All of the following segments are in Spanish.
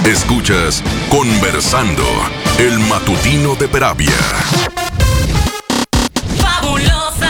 Escuchas Conversando, el matutino de Peravia. Fabulosa.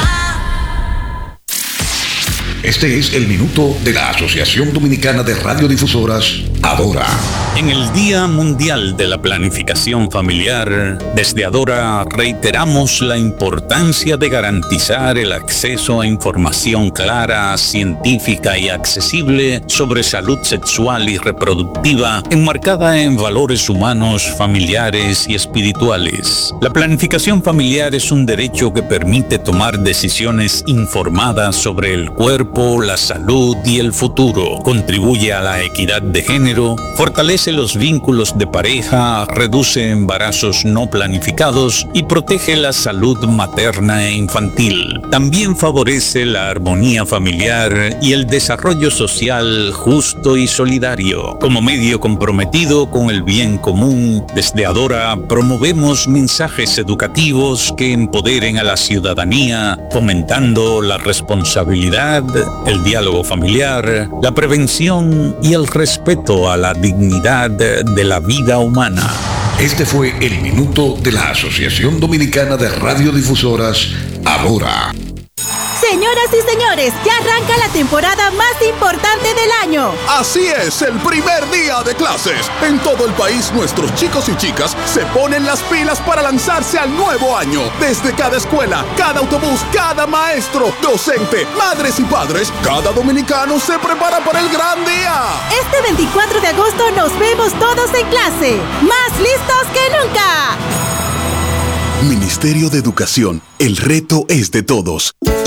Este es el minuto de la Asociación Dominicana de Radiodifusoras, Adora. En el Día Mundial de la Planificación Familiar, desde Adora reiteramos la importancia de garantizar el acceso a información clara, científica y accesible sobre salud sexual y reproductiva, enmarcada en valores humanos, familiares y espirituales. La planificación familiar es un derecho que permite tomar decisiones informadas sobre el cuerpo, la salud y el futuro. Contribuye a la equidad de género, fortalece los vínculos de pareja, reduce embarazos no planificados y protege la salud materna e infantil. También favorece la armonía familiar y el desarrollo social justo y solidario. Como medio comprometido con el bien común, desde Adora promovemos mensajes educativos que empoderen a la ciudadanía, fomentando la responsabilidad, el diálogo familiar, la prevención y el respeto a la dignidad de la vida humana. Este fue el minuto de la Asociación Dominicana de Radiodifusoras, Adora. Señoras y señores, ya arranca la temporada más importante del año. Así es, el primer día de clases. En todo el país, nuestros chicos y chicas se ponen las pilas para lanzarse al nuevo año. Desde cada escuela, cada autobús, cada maestro, docente, madres y padres, cada dominicano se prepara para el gran día. Este 24 de agosto nos vemos todos en clase, más listos que nunca. Ministerio de Educación, el reto es de todos.